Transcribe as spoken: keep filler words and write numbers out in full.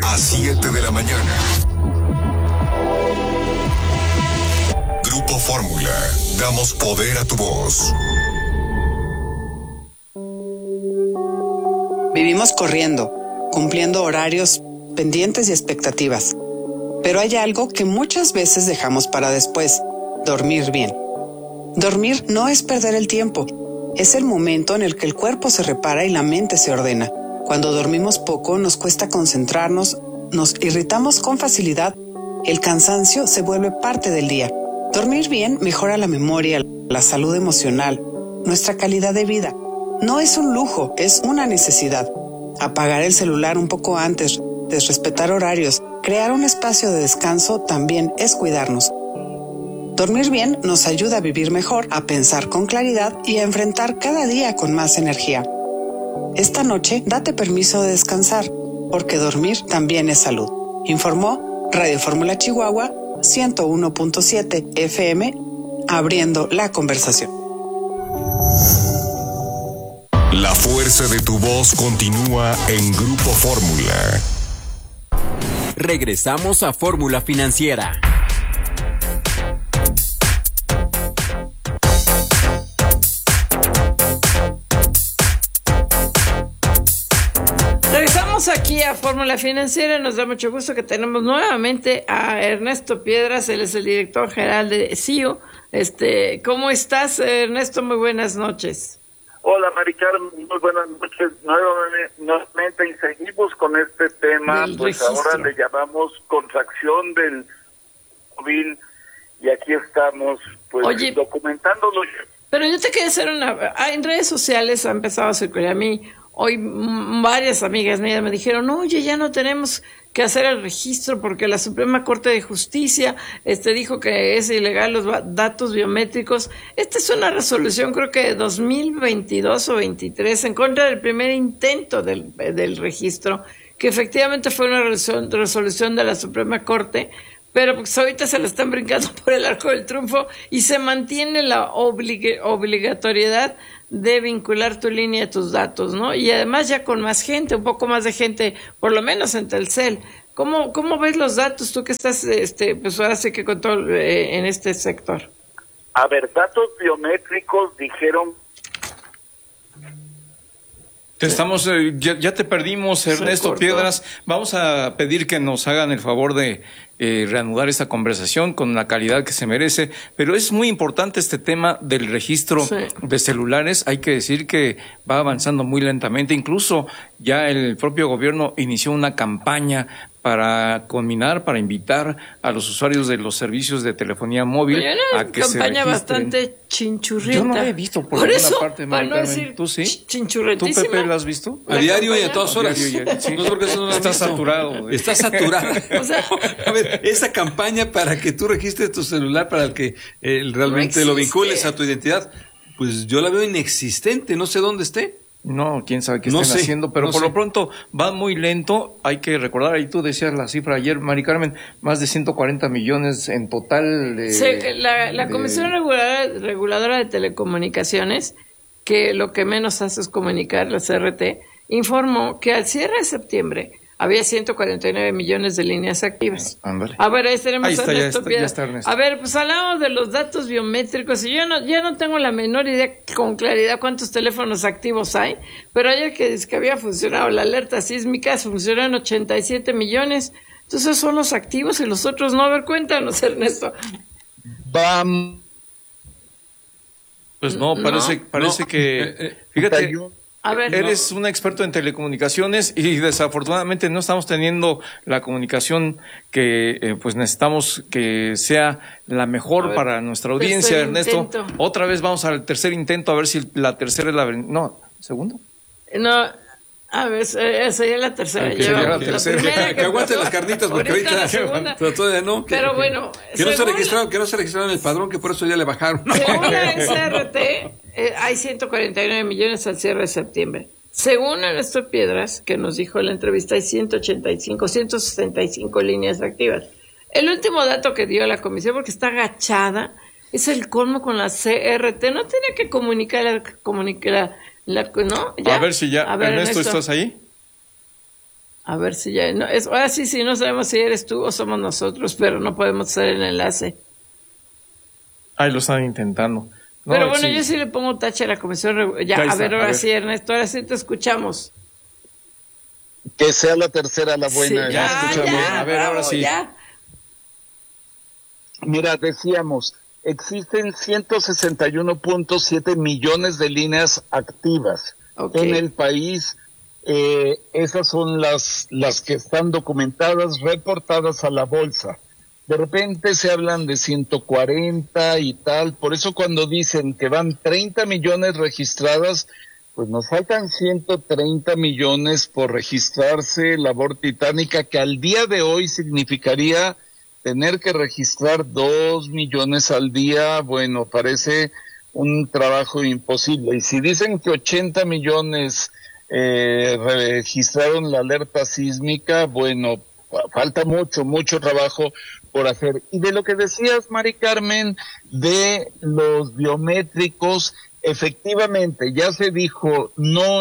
a siete de la mañana. Grupo Fórmula, damos poder a tu voz. Vivimos corriendo, cumpliendo horarios, pendientes y expectativas. Pero hay algo que muchas veces dejamos para después: dormir bien. Dormir no es perder el tiempo, es el momento en el que el cuerpo se repara y la mente se ordena. Cuando dormimos poco, nos cuesta concentrarnos, nos irritamos con facilidad, el cansancio se vuelve parte del día. Dormir bien mejora la memoria, la salud emocional, nuestra calidad de vida. No es un lujo, es una necesidad. Apagar el celular un poco antes, respetar horarios, crear un espacio de descanso también es cuidarnos. Dormir bien nos ayuda a vivir mejor, a pensar con claridad y a enfrentar cada día con más energía. Esta noche, date permiso de descansar, porque dormir también es salud. Informó Radio Fórmula Chihuahua ciento uno punto siete F M, abriendo la conversación. La fuerza de tu voz continúa en Grupo Fórmula. Regresamos a Fórmula Financiera. Regresamos aquí a Fórmula Financiera. Nos da mucho gusto que tenemos nuevamente a Ernesto Piedras. Él es el director general de C I O. Este, ¿cómo estás, Ernesto? Muy buenas noches. Hola, Mari Carmen, muy buenas noches. Nuevamente, nuevamente y seguimos con este tema, del pues registro. ahora le llamamos contracción del móvil y aquí estamos, pues, Oye, documentándolo. Pero yo te quería hacer una... ah, en redes sociales ha empezado a circular a mí. Hoy m- varias amigas mías me dijeron, oye, ya no tenemos que hacer el registro porque la Suprema Corte de Justicia este dijo que es ilegal los va- datos biométricos. Esta es una resolución, creo que de dos mil veintidós o veintitrés, en contra del primer intento del, del registro, que efectivamente fue una resolución, resolución de la Suprema Corte, pero pues ahorita se la están brincando por el arco del triunfo y se mantiene la oblig- obligatoriedad de vincular tu línea a tus datos, ¿no? Y además ya con más gente, un poco más de gente, por lo menos en Telcel. ¿Cómo, cómo ves los datos tú que estás, este, pues ahora sí que con todo, eh, en este sector? A ver, datos biométricos dijeron... Te estamos, eh, ya, ya te perdimos, Ernesto Piedras. Vamos a pedir que nos hagan el favor de eh, reanudar esta conversación con la calidad que se merece. Pero es muy importante este tema del registro Sí. de celulares. Hay que decir que va avanzando muy lentamente. Incluso ya el propio gobierno inició una campaña para combinar, para invitar a los usuarios de los servicios de telefonía móvil Oye, una a que se campaña registren. bastante chinchurrienta. Yo no la he visto por, por alguna eso, parte, para Mari no Carmen. decir ¿Tú sí? ch- ¿Tú, chinchurrentísima. Pepe, la has visto? A La diario y a campaña. todas horas. Diario y a- sí. No es porque eso no lo has Está visto. saturado. güey. Está saturada. O sea, a ver, esa campaña para que tú registres tu celular, para el que eh, realmente No lo existe. vincules a tu identidad, pues yo la veo inexistente, no sé dónde esté. No, quién sabe qué No estén sé, haciendo, pero no por sé. lo pronto va muy lento. Hay que recordar, ahí tú decías la cifra ayer, Mari Carmen, más de ciento cuarenta millones en total. De, Se- la, la de- Comisión Reguladora, Reguladora de Telecomunicaciones, que lo que menos hace es comunicar, la C R T, informó que al cierre de septiembre había ciento cuarenta y nueve millones de líneas activas. Ándale. A ver, ahí tenemos Ahí a está, ya Ernesto está, Piedra. ya está Ernesto. A ver, pues hablamos de los datos biométricos y yo no, ya no tengo la menor idea con claridad cuántos teléfonos activos hay, pero ayer que, que había funcionado la alerta sísmica, funcionó en ochenta y siete millones. Entonces son los activos y los otros no. A ver, cuéntanos, Ernesto. Vamos. Pues no, No, parece, parece no. que, Eh, eh, fíjate, A ver, eres un experto en telecomunicaciones y desafortunadamente no estamos teniendo la comunicación que eh, pues necesitamos que sea la mejor A ver, para nuestra audiencia, tercer Ernesto. intento. Otra vez vamos al tercer intento a ver si la tercera es la ven- no, segundo. no, a ver, eh, sería la tercera. Ok, sería llevamos la la tercera. primera Que aguante las carnitas, porque ahorita ahorita, la segunda. pero todavía no. Que, Pero que- bueno, que no se según- registraron, que no se registraron en el padrón, que por eso ya le bajaron. Según la S R T, eh, hay ciento cuarenta y nueve millones al cierre de septiembre. Según Ernesto Piedras, que nos dijo en la entrevista, hay ciento ochenta y cinco, ciento sesenta y cinco líneas activas. El último dato que dio la comisión, porque está agachada, es el colmo con la C R T. No tiene que comunicar, comunicar la, la- ¿no? ¿Ya? A ver si ya, A ver, Ernesto, ¿estás ahí? A ver si ya... No, es, ahora sí, sí, no sabemos si eres tú o somos nosotros, pero no podemos hacer el enlace. Ahí lo están intentando. No, pero bueno, sí. yo sí le pongo tache a la comisión. Ya, Ya a está, ver, ahora a ver. sí, Ernesto, ahora sí te escuchamos. Que sea la tercera la buena. Sí, ya ya, escuchamos. ya, A ver, ahora sí. Ya. Mira, decíamos, existen ciento sesenta y uno punto siete millones de líneas activas Okay. en el país. Eh, esas son las, las que están documentadas, reportadas a la bolsa. De repente se hablan de ciento cuarenta y tal, por eso cuando dicen que van treinta millones registradas, pues nos faltan ciento treinta millones por registrarse, labor titánica, que al día de hoy significaría tener que registrar dos millones al día. Bueno, parece un trabajo imposible. Y si dicen que ochenta millones eh, registraron la alerta sísmica, bueno, falta mucho, mucho trabajo por hacer. Y de lo que decías, Mari Carmen, de los biométricos, efectivamente, ya se dijo, no